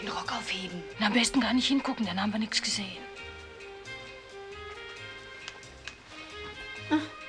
Den Rock aufheben. Und am besten gar nicht hingucken, dann haben wir nichts gesehen. Ach.